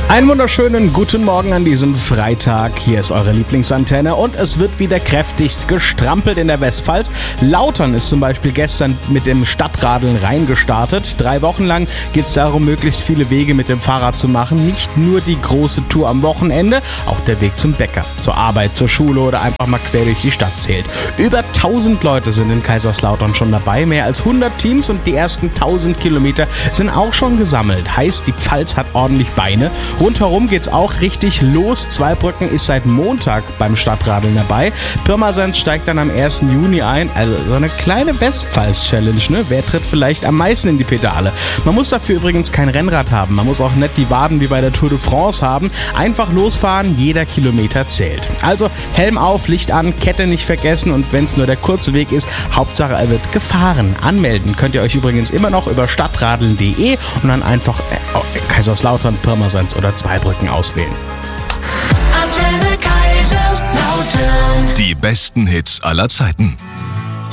Einen wunderschönen guten Morgen an diesem Freitag. Hier ist eure Lieblingsantenne und es wird wieder kräftigst gestrampelt in der Westpfalz. Lautern ist zum Beispiel gestern mit dem Stadtradeln reingestartet. 3 Wochen lang geht es darum, möglichst viele Wege mit dem Fahrrad zu machen. Nicht nur die große Tour am Wochenende, auch der Weg zum Bäcker, zur Arbeit, zur Schule oder einfach mal quer durch die Stadt zählt. Über 1000 Leute sind in Kaiserslautern schon dabei, mehr als 100 Teams und die ersten 1000 Kilometer sind auch schon gesammelt. Heißt, die Pfalz hat ordentlich Beine. Rundherum geht's auch richtig los. Zweibrücken ist seit Montag beim Stadtradeln dabei. Pirmasens steigt dann am 1. Juni ein. Also so eine kleine Westpfalz-Challenge, ne? Wer tritt vielleicht am meisten in die Pedale? Man muss dafür übrigens kein Rennrad haben. Man muss auch nicht die Waden wie bei der Tour de France haben. Einfach losfahren, jeder Kilometer zählt. Also Helm auf, Licht an, Kette nicht vergessen und wenn es nur der kurze Weg ist, Hauptsache er wird gefahren. Anmelden könnt ihr euch übrigens immer noch über stadtradeln.de und dann einfach Kaiserslautern, Pirmasens oder Zweibrücken auswählen. Antenne Kaiserslautern. Die besten Hits aller Zeiten.